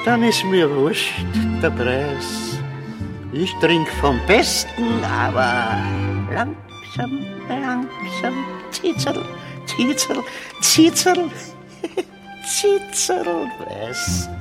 dann ist mir wurscht, der Preis. Ich trink vom Besten, aber langsam, langsam, Zitzel, Zitzel, Zitzel, Zitzelweiß.